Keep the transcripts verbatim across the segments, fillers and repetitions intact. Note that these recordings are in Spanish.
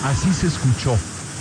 Así se escuchó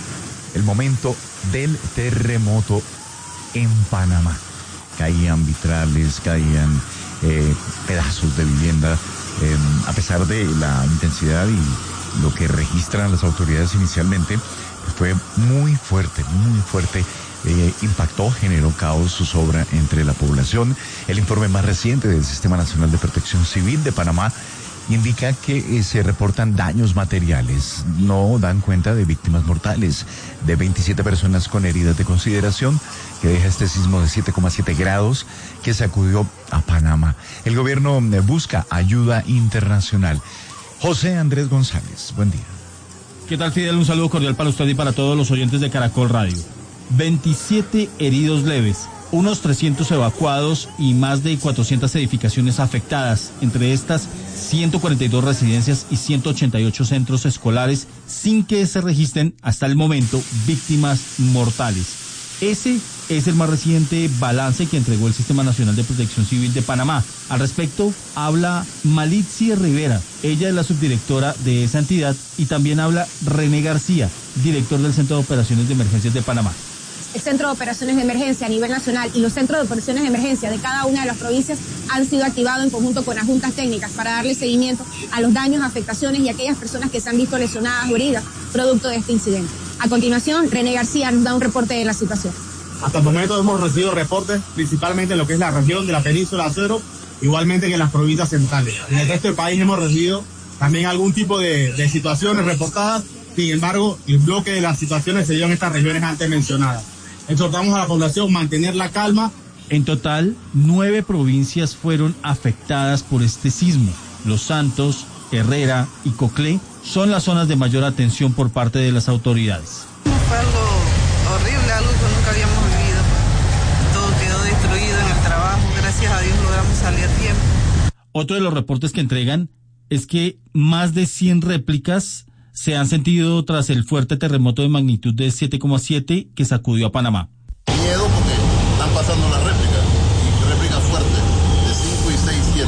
el momento del terremoto en Panamá. Caían vitrales, caían eh, pedazos de vivienda, eh, a pesar de la intensidad y lo que registran las autoridades inicialmente, fue muy fuerte, muy fuerte. Eh, impactó, generó caos, zozobra entre la población. El informe más reciente del Sistema Nacional de Protección Civil de Panamá indica que eh, se reportan daños materiales, no dan cuenta de víctimas mortales, de veintisiete personas con heridas de consideración, que deja este sismo de siete coma siete grados que sacudió a Panamá. El gobierno eh, busca ayuda internacional. José Andrés González, buen día. ¿Qué tal, Fidel? Un saludo cordial para usted y para todos los oyentes de Caracol Radio. veintisiete heridos leves, unos trescientos evacuados y más de cuatrocientas edificaciones afectadas, entre estas ciento cuarenta y dos residencias y ciento ochenta y ocho centros escolares, sin que se registren hasta el momento víctimas mortales. Ese es el más reciente balance que entregó el Sistema Nacional de Protección Civil de Panamá. Al respecto, habla Malitzi Rivera, ella es la subdirectora de esa entidad, y también habla René García, director del Centro de Operaciones de Emergencias de Panamá. El Centro de Operaciones de Emergencia a nivel nacional y los centros de operaciones de emergencia de cada una de las provincias han sido activados en conjunto con las juntas técnicas para darle seguimiento a los daños, afectaciones y a aquellas personas que se han visto lesionadas o heridas producto de este incidente. A continuación, René García nos da un reporte de la situación. Hasta el momento hemos recibido reportes principalmente en lo que es la región de la península de Acero, igualmente que en las provincias centrales. En el resto del país hemos recibido también algún tipo de, de situaciones reportadas, sin embargo, el bloque de las situaciones se dio en estas regiones antes mencionadas. Exhortamos a la población a mantener la calma. En total, nueve provincias fueron afectadas por este sismo. Los Santos, Herrera y Coclé son las zonas de mayor atención por parte de las autoridades. Fue algo horrible, algo que nunca habíamos vivido. Todo quedó destruido en el trabajo. Gracias a Dios logramos salir a tiempo. Otro de los reportes que entregan es que más de cien réplicas se han sentido tras el fuerte terremoto de magnitud de siete coma siete que sacudió a Panamá. Miedo porque están pasando las réplicas, réplicas fuertes de cinco y seis, siete.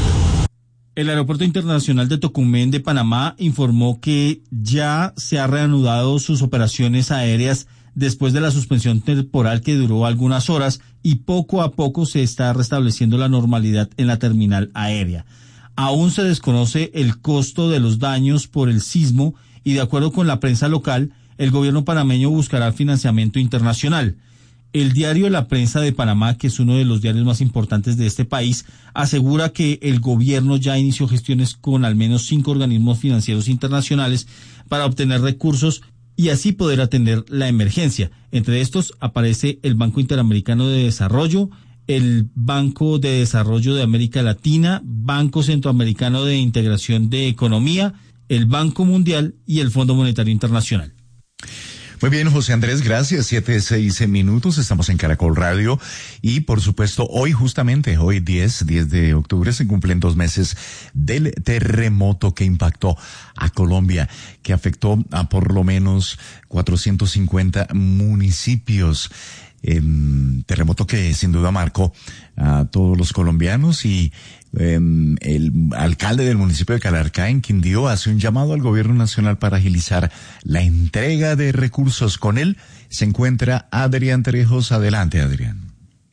El Aeropuerto Internacional de Tocumen de Panamá informó que ya se han reanudado sus operaciones aéreas después de la suspensión temporal que duró algunas horas, y poco a poco se está restableciendo la normalidad en la terminal aérea. Aún se desconoce el costo de los daños por el sismo, y de acuerdo con la prensa local, el gobierno panameño buscará financiamiento internacional. El diario La Prensa de Panamá, que es uno de los diarios más importantes de este país, asegura que el gobierno ya inició gestiones con al menos cinco organismos financieros internacionales para obtener recursos y así poder atender la emergencia. Entre estos aparece el Banco Interamericano de Desarrollo, el Banco de Desarrollo de América Latina, Banco Centroamericano de Integración de Economía, el Banco Mundial y el Fondo Monetario Internacional. Muy bien, José Andrés, gracias. Siete, seis minutos, estamos en Caracol Radio y por supuesto hoy justamente, hoy diez de octubre se cumplen dos meses del terremoto que impactó a Colombia, que afectó a por lo menos cuatrocientos cincuenta municipios. Eh, terremoto que sin duda marcó a todos los colombianos y eh, el alcalde del municipio de Calarcá, en Quindío, hace un llamado al gobierno nacional para agilizar la entrega de recursos. Con él se encuentra Adrián Trejos. Adelante, Adrián.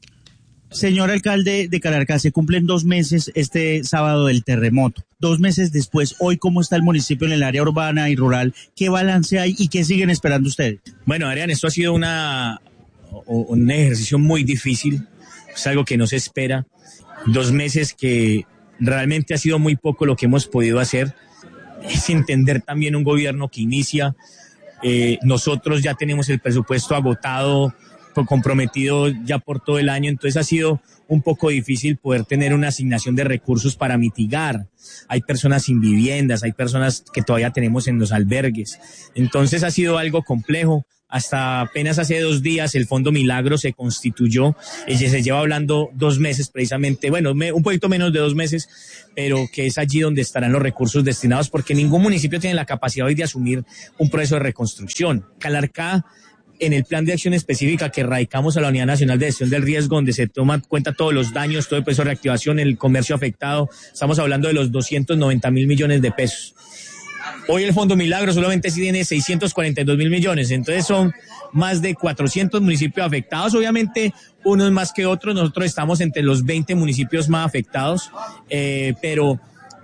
Señor alcalde de Calarcá, se cumplen dos meses este sábado del terremoto. Dos meses después, hoy, ¿cómo está el municipio en el área urbana y rural? ¿Qué balance hay y qué siguen esperando ustedes? Bueno, Adrián, esto ha sido una... un ejercicio muy difícil, es algo que no se espera, dos meses que realmente ha sido muy poco lo que hemos podido hacer, es entender también un gobierno que inicia, eh, nosotros ya tenemos el presupuesto agotado, comprometido ya por todo el año, entonces ha sido un poco difícil poder tener una asignación de recursos para mitigar. Hay personas sin viviendas, hay personas que todavía tenemos en los albergues, entonces ha sido algo complejo. Hasta apenas hace dos días el Fondo Milagro se constituyó, y se lleva hablando dos meses precisamente, bueno, me, un poquito menos de dos meses, pero que es allí donde estarán los recursos destinados, porque ningún municipio tiene la capacidad hoy de asumir un proceso de reconstrucción. Calarcá, en el plan de acción específica que radicamos a la Unidad Nacional de Gestión del Riesgo, donde se toman cuenta todos los daños, todo el proceso de reactivación, el comercio afectado, estamos hablando de los doscientos noventa mil millones de pesos. Hoy el Fondo Milagro solamente tiene seiscientos cuarenta y dos mil millones, entonces son más de cuatrocientos municipios afectados, obviamente unos más que otros, nosotros estamos entre los veinte municipios más afectados, eh, pero...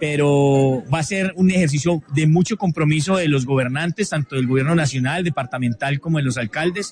pero va a ser un ejercicio de mucho compromiso de los gobernantes, tanto del gobierno nacional, departamental, como de los alcaldes.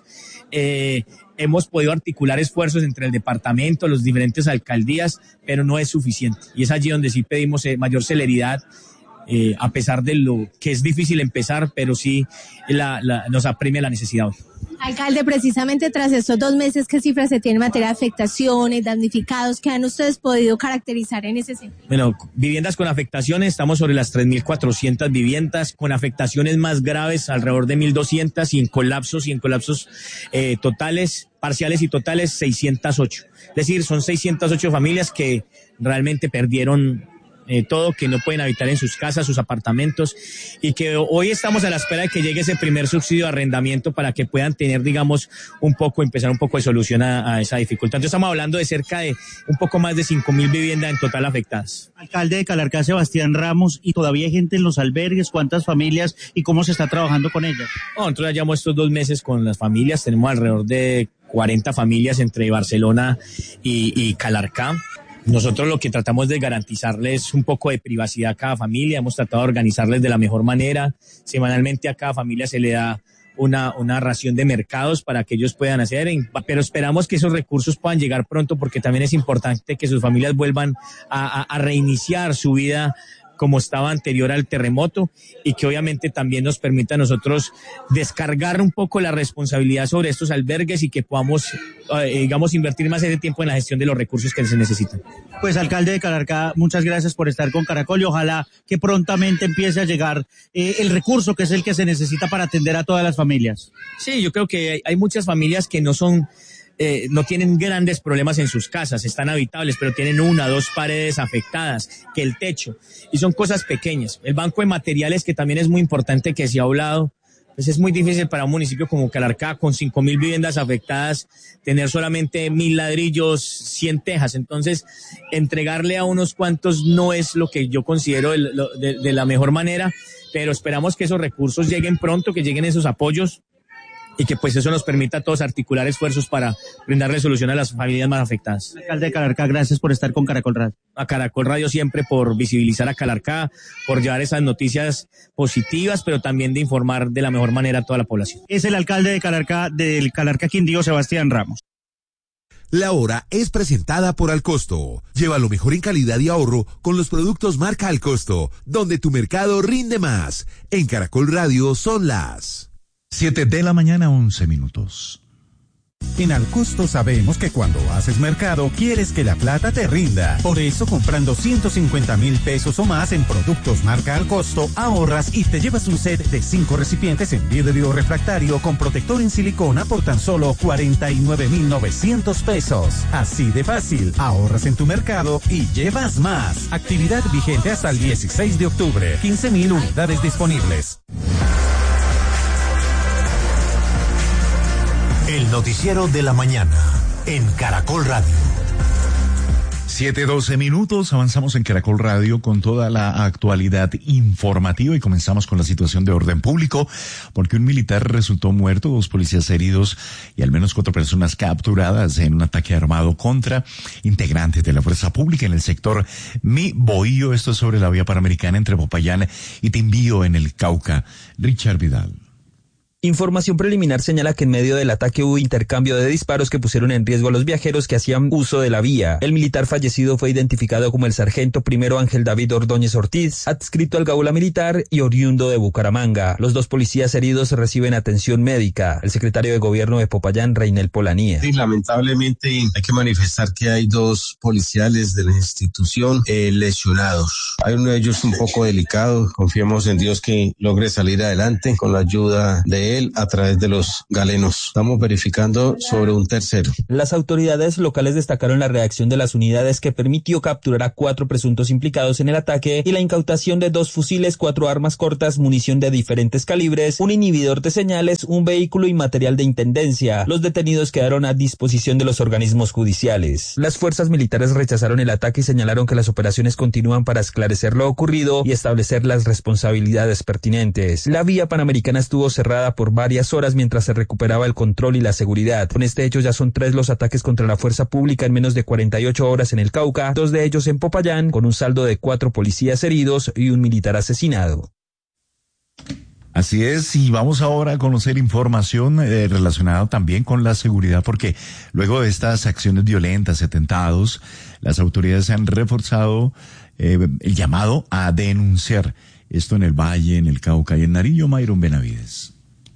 Eh, hemos podido articular esfuerzos entre el departamento, las diferentes alcaldías, pero no es suficiente. Y es allí donde sí pedimos eh, mayor celeridad, eh, a pesar de lo que es difícil empezar, pero sí la, la, nos apremia la necesidad hoy. Alcalde, precisamente tras estos dos meses, ¿qué cifras se tienen en materia de afectaciones, damnificados? ¿Qué han ustedes podido caracterizar en ese sentido? Bueno, viviendas con afectaciones, estamos sobre las tres mil cuatrocientas viviendas, con afectaciones más graves, alrededor de mil doscientas, y en colapsos, y en colapsos eh, totales, parciales y totales, seiscientas ocho. Es decir, son seiscientas ocho familias que realmente perdieron Eh, todo, que no pueden habitar en sus casas, sus apartamentos, y que hoy estamos a la espera de que llegue ese primer subsidio de arrendamiento para que puedan tener, digamos, un poco, empezar un poco de solución a, a esa dificultad. Entonces estamos hablando de cerca de un poco más de cinco mil viviendas en total afectadas. Alcalde de Calarcá, Sebastián Ramos, ¿y todavía hay gente en los albergues? ¿Cuántas familias y cómo se está trabajando con ellas? Oh, nosotros ya llevamos estos dos meses con las familias, tenemos alrededor de cuarenta familias entre Barcelona y, y Calarcá. Nosotros lo que tratamos de garantizarles un poco de privacidad a cada familia, hemos tratado de organizarles de la mejor manera. Semanalmente a cada familia se le da una, una ración de mercados para que ellos puedan hacer, pero esperamos que esos recursos puedan llegar pronto, porque también es importante que sus familias vuelvan a, a, a reiniciar su vida como estaba anterior al terremoto, y que obviamente también nos permita a nosotros descargar un poco la responsabilidad sobre estos albergues y que podamos, eh, digamos, invertir más ese tiempo en la gestión de los recursos que se necesitan. Pues, alcalde de Calarcá, muchas gracias por estar con Caracol, y ojalá que prontamente empiece a llegar eh, el recurso que es el que se necesita para atender a todas las familias. Sí, yo creo que hay, hay muchas familias que no son... Eh, no tienen grandes problemas en sus casas, están habitables, pero tienen una, dos paredes afectadas, que el techo, y son cosas pequeñas. El banco de materiales, que también es muy importante, que se ha hablado, pues es muy difícil para un municipio como Calarcá, con cinco mil viviendas afectadas, tener solamente mil ladrillos, cien tejas. Entonces, entregarle a unos cuantos no es lo que yo considero de, de, de la mejor manera, pero esperamos que esos recursos lleguen pronto, que lleguen esos apoyos, y que pues eso nos permita a todos articular esfuerzos para brindarle solución a las familias más afectadas. Alcalde de Calarcá, gracias por estar con Caracol Radio. A Caracol Radio siempre por visibilizar a Calarcá, por llevar esas noticias positivas, pero también de informar de la mejor manera a toda la población. Es el alcalde de Calarcá, del Calarcá Quindío, Sebastián Ramos. La hora es presentada por Alcosto. Lleva lo mejor en calidad y ahorro con los productos marca Alcosto, donde tu mercado rinde más. En Caracol Radio son las siete de la mañana, once minutos. En Alcosto sabemos que cuando haces mercado quieres que la plata te rinda. Por eso, comprando ciento cincuenta mil pesos o más en productos marca Alcosto, ahorras y te llevas un set de cinco recipientes en vidrio refractario con protector en silicona por tan solo cuarenta y nueve mil novecientos pesos. Así de fácil, ahorras en tu mercado y llevas más. Actividad vigente hasta el dieciséis de octubre. quince mil unidades disponibles. El noticiero de la mañana en Caracol Radio. siete doce minutos, avanzamos en Caracol Radio con toda la actualidad informativa y comenzamos con la situación de orden público, porque un militar resultó muerto, dos policías heridos y al menos cuatro personas capturadas en un ataque armado contra integrantes de la fuerza pública en el sector Mi Bohío. Esto es sobre la vía panamericana entre Popayán y Timbío en el Cauca. Richard Vidal. Información preliminar señala que en medio del ataque hubo intercambio de disparos que pusieron en riesgo a los viajeros que hacían uso de la vía. El militar fallecido fue identificado como el sargento primero Ángel David Ordóñez Ortiz, adscrito al Gaula Militar y oriundo de Bucaramanga. Los dos policías heridos reciben atención médica. El secretario de Gobierno de Popayán, Reinel Polanía. Sí, lamentablemente hay que manifestar que hay dos policiales de la institución eh, lesionados. Hay uno de ellos un poco delicado. Confiemos en Dios que logre salir adelante con la ayuda de él. de él a través de los galenos. Estamos verificando sobre un tercero. Las autoridades locales destacaron la reacción de las unidades que permitió capturar a cuatro presuntos implicados en el ataque y la incautación de dos fusiles, cuatro armas cortas, munición de diferentes calibres, un inhibidor de señales, un vehículo y material de intendencia. Los detenidos quedaron a disposición de los organismos judiciales. Las fuerzas militares rechazaron el ataque y señalaron que las operaciones continúan para esclarecer lo ocurrido y establecer las responsabilidades pertinentes. La vía panamericana estuvo cerrada por varias horas mientras se recuperaba el control y la seguridad. Con este hecho ya son tres los ataques contra la fuerza pública en menos de cuarenta y ocho horas en el Cauca, dos de ellos en Popayán, con un saldo de cuatro policías heridos y un militar asesinado. Así es, y vamos ahora a conocer información eh, relacionada también con la seguridad, porque luego de estas acciones violentas, atentados, las autoridades han reforzado eh, el llamado a denunciar esto en el Valle, en el Cauca y en Nariño. Mayron Benavides.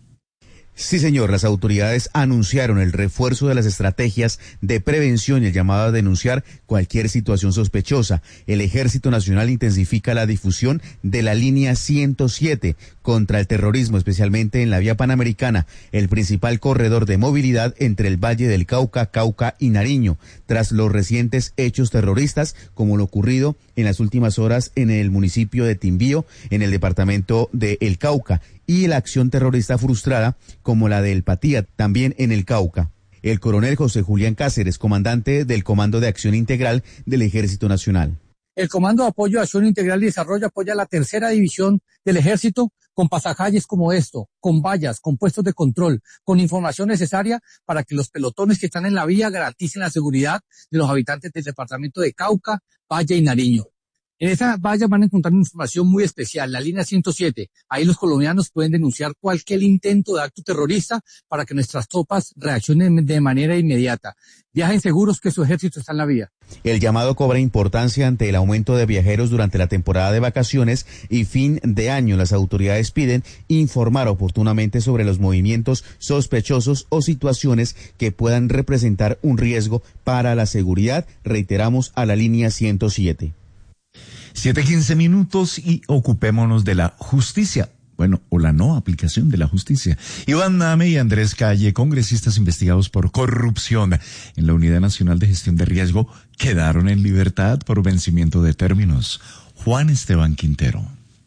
Sí, señor, las autoridades anunciaron el refuerzo de las estrategias de prevención y el llamado a denunciar cualquier situación sospechosa. El Ejército Nacional intensifica la difusión de la línea ciento siete contra el terrorismo, especialmente en la vía panamericana, el principal corredor de movilidad entre el Valle del Cauca, Cauca y Nariño, tras los recientes hechos terroristas, como lo ocurrido en las últimas horas en el municipio de Timbío, en el departamento de El Cauca, y la acción terrorista frustrada como la de El Patía, también en el Cauca. El coronel José Julián Cáceres, comandante del Comando de Acción Integral del Ejército Nacional. El Comando de Apoyo a Acción Integral y Desarrollo apoya la tercera división del Ejército con pasacalles como esto, con vallas, con puestos de control, con información necesaria para que los pelotones que están en la vía garanticen la seguridad de los habitantes del departamento de Cauca, Valle y Nariño. En esa valla van a encontrar información muy especial, la línea ciento siete. Ahí los colombianos pueden denunciar cualquier intento de acto terrorista para que nuestras tropas reaccionen de manera inmediata. Viajen seguros que su ejército está en la vía. El llamado cobra importancia ante el aumento de viajeros durante la temporada de vacaciones y fin de año. Las autoridades piden informar oportunamente sobre los movimientos sospechosos o situaciones que puedan representar un riesgo para la seguridad. Reiteramos a la línea ciento siete. Siete quince minutos y ocupémonos de la justicia. Bueno, o la no aplicación de la justicia. Iván Name y Andrés Calle, congresistas investigados por corrupción en la Unidad Nacional de Gestión de Riesgo, quedaron en libertad por vencimiento de términos. Juan Esteban Quintero.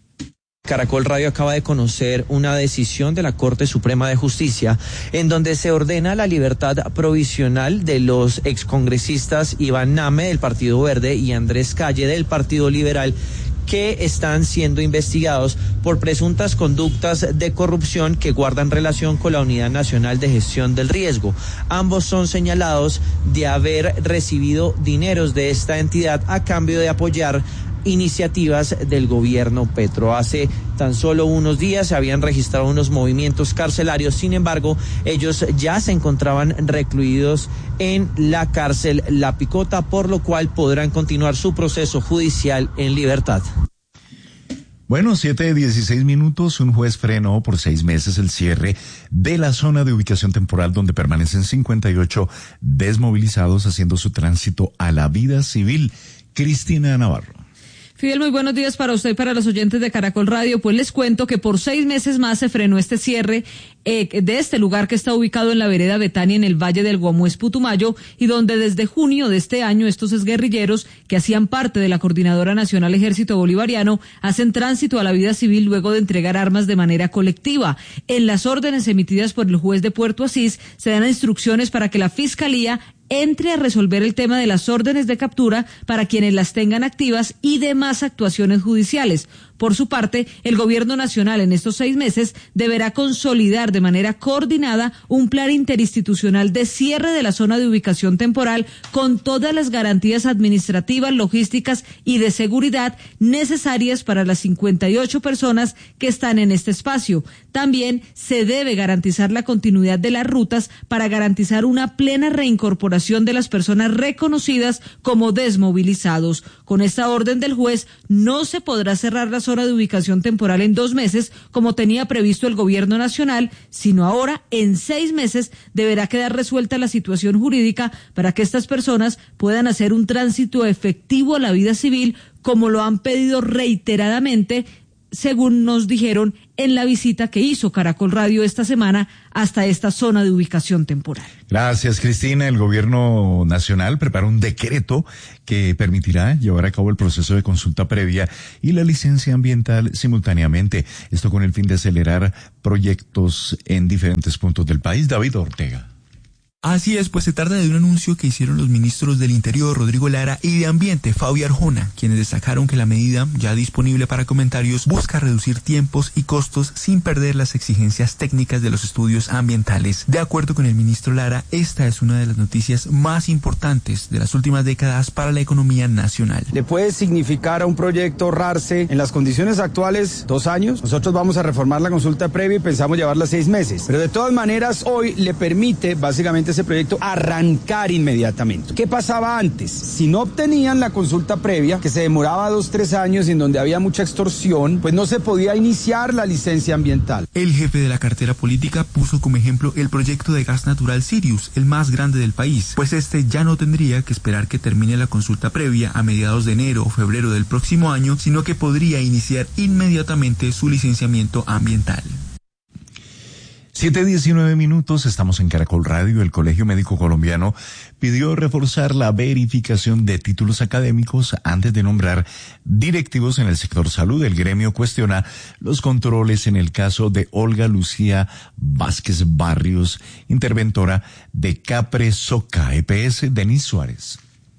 Caracol Radio acaba de conocer una decisión de la Corte Suprema de Justicia en donde se ordena la libertad provisional de los excongresistas Iván Name del Partido Verde y Andrés Calle del Partido Liberal, que están siendo investigados por presuntas conductas de corrupción que guardan relación con la Unidad Nacional de Gestión del Riesgo. Ambos son señalados de haber recibido dineros de esta entidad a cambio de apoyar iniciativas del gobierno Petro. Hace tan solo unos días se habían registrado unos movimientos carcelarios, sin embargo, ellos ya se encontraban recluidos en la cárcel La Picota, por lo cual podrán continuar su proceso judicial en libertad. Bueno, siete de dieciséis minutos, un juez frenó por seis meses el cierre de la zona de ubicación temporal donde permanecen cincuenta y ocho desmovilizados haciendo su tránsito a la vida civil. Cristina Navarro. Fidel, muy buenos días para usted y para los oyentes de Caracol Radio. Pues les cuento que por seis meses más se frenó este cierre eh, de este lugar que está ubicado en la vereda Betania, en el Valle del Guamués, Putumayo, y donde desde junio de este año estos exguerrilleros que hacían parte de la Coordinadora Nacional Ejército Bolivariano hacen tránsito a la vida civil luego de entregar armas de manera colectiva. En las órdenes emitidas por el juez de Puerto Asís se dan instrucciones para que la Fiscalía entre a resolver el tema de las órdenes de captura para quienes las tengan activas y demás actuaciones judiciales. Por su parte, el gobierno nacional en estos seis meses deberá consolidar de manera coordinada un plan interinstitucional de cierre de la zona de ubicación temporal con todas las garantías administrativas, logísticas y de seguridad necesarias para las cincuenta y ocho personas que están en este espacio. También se debe garantizar la continuidad de las rutas para garantizar una plena reincorporación de las personas reconocidas como desmovilizados. Con esta orden del juez no se podrá cerrar la zona de ubicación temporal en dos meses, como tenía previsto el gobierno nacional, sino ahora en seis meses deberá quedar resuelta la situación jurídica para que estas personas puedan hacer un tránsito efectivo a la vida civil, como lo han pedido reiteradamente según nos dijeron en la visita que hizo Caracol Radio esta semana hasta esta zona de ubicación temporal. Gracias, Cristina. El gobierno nacional prepara un decreto que permitirá llevar a cabo el proceso de consulta previa y la licencia ambiental simultáneamente. Esto con el fin de acelerar proyectos en diferentes puntos del país. David Ortega. Así es, pues se trata de un anuncio que hicieron los ministros del Interior, Rodrigo Lara, y de Ambiente, Fabio Arjona, quienes destacaron que la medida, ya disponible para comentarios, busca reducir tiempos y costos sin perder las exigencias técnicas de los estudios ambientales. De acuerdo con el ministro Lara, esta es una de las noticias más importantes de las últimas décadas para la economía nacional. Le puede significar a un proyecto ahorrarse en las condiciones actuales dos años. Nosotros vamos a reformar la consulta previa y pensamos llevarla seis meses. Pero de todas maneras, hoy le permite básicamente ese proyecto arrancar inmediatamente. ¿Qué pasaba antes? Si no obtenían la consulta previa, que se demoraba dos, tres años y en donde había mucha extorsión, pues no se podía iniciar la licencia ambiental. El jefe de la cartera política puso como ejemplo el proyecto de gas natural Sirius, el más grande del país, pues este ya no tendría que esperar que termine la consulta previa a mediados de enero o febrero del próximo año, sino que podría iniciar inmediatamente su licenciamiento ambiental. siete diecinueve minutos, estamos en Caracol Radio. El Colegio Médico Colombiano pidió reforzar la verificación de títulos académicos antes de nombrar directivos en el sector salud. El gremio cuestiona los controles en el caso de Olga Lucía Vázquez Barrios, interventora de Capre Soca E P S. Denis Suárez.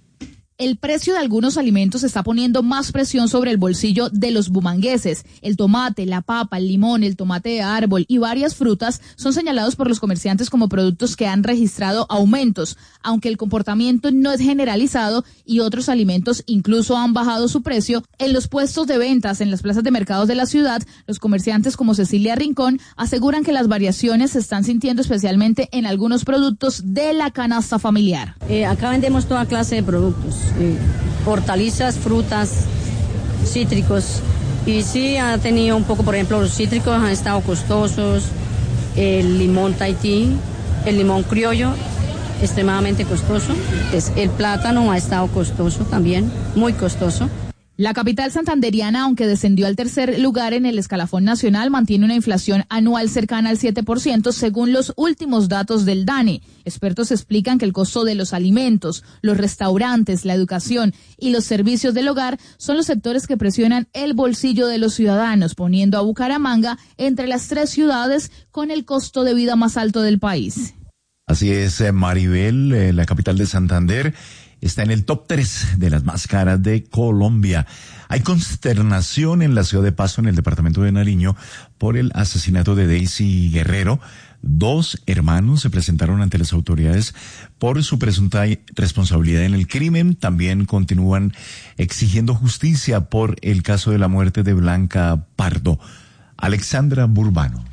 El precio de algunos alimentos está poniendo más presión sobre el bolsillo de los bumangueses. El tomate, la papa, el limón, el tomate de árbol y varias frutas son señalados por los comerciantes como productos que han registrado aumentos, aunque el comportamiento no es generalizado y otros alimentos incluso han bajado su precio. En los puestos de ventas en las plazas de mercados de la ciudad, los comerciantes como Cecilia Rincón aseguran que las variaciones se están sintiendo especialmente en algunos productos de la canasta familiar. Eh, acá vendemos toda clase de productos. Eh, hortalizas, frutas, cítricos, y sí ha tenido un poco, por ejemplo, los cítricos han estado costosos, el limón Tahití, el limón criollo, extremadamente costoso, es, el plátano ha estado costoso también, muy costoso. La capital santanderiana, aunque descendió al tercer lugar en el escalafón nacional, mantiene una inflación anual cercana al siete por ciento según los últimos datos del DANE. Expertos explican que el costo de los alimentos, los restaurantes, la educación y los servicios del hogar son los sectores que presionan el bolsillo de los ciudadanos, poniendo a Bucaramanga entre las tres ciudades con el costo de vida más alto del país. Así es, Maribel, eh, la capital de Santander está en el top tres de las más caras de Colombia. Hay consternación en la ciudad de Pasto, en el departamento de Nariño, por el asesinato de Daisy Guerrero. Dos hermanos se presentaron ante las autoridades por su presunta responsabilidad en el crimen. También continúan exigiendo justicia por el caso de la muerte de Blanca Pardo. Alexandra Burbano.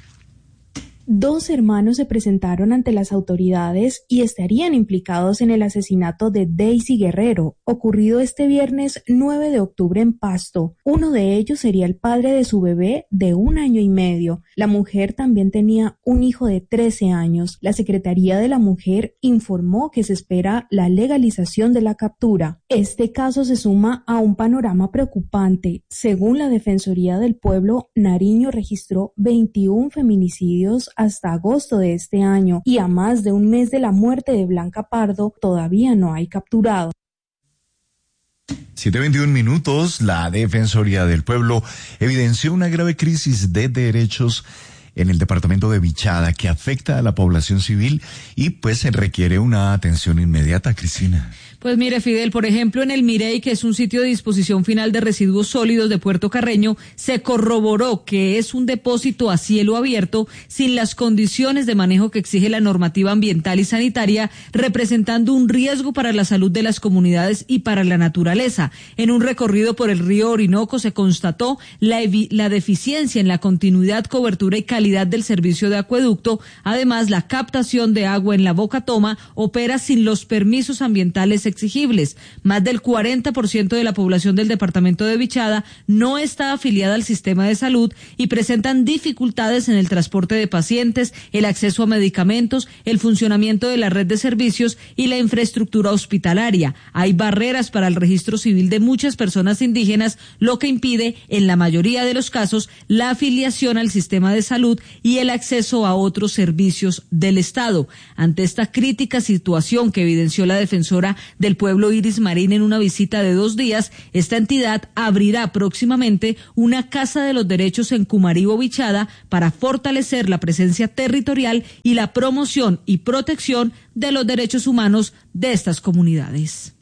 Dos hermanos se presentaron ante las autoridades y estarían implicados en el asesinato de Daisy Guerrero, ocurrido este viernes nueve de octubre en Pasto. Uno de ellos sería el padre de su bebé de un año y medio. La mujer también tenía un hijo de trece años. La Secretaría de la Mujer informó que se espera la legalización de la captura. Este caso se suma a un panorama preocupante. Según la Defensoría del Pueblo, Nariño registró veintiún feminicidios hasta agosto de este año y a más de un mes de la muerte de Blanca Pardo todavía no hay capturado. siete veintiún minutos, la Defensoría del Pueblo evidenció una grave crisis de derechos en el departamento de Vichada que afecta a la población civil y pues se requiere una atención inmediata, Cristina. Pues mire, Fidel, por ejemplo, en el Mirey, que es un sitio de disposición final de residuos sólidos de Puerto Carreño, se corroboró que es un depósito a cielo abierto sin las condiciones de manejo que exige la normativa ambiental y sanitaria, representando un riesgo para la salud de las comunidades y para la naturaleza. En un recorrido por el río Orinoco se constató la, la deficiencia en la continuidad, cobertura y calidad calidad del servicio de acueducto. Además, la captación de agua en la Boca Toma opera sin los permisos ambientales exigibles. Más del cuarenta por ciento de la población del departamento de Vichada no está afiliada al sistema de salud y presentan dificultades en el transporte de pacientes, el acceso a medicamentos, el funcionamiento de la red de servicios y la infraestructura hospitalaria. Hay barreras para el registro civil de muchas personas indígenas, lo que impide, en la mayoría de los casos, la afiliación al sistema de salud y el acceso a otros servicios del Estado. Ante esta crítica situación que evidenció la defensora del pueblo Iris Marín en una visita de dos días, esta entidad abrirá próximamente una Casa de los Derechos en Cumaribo, Vichada, para fortalecer la presencia territorial y la promoción y protección de los derechos humanos de estas comunidades.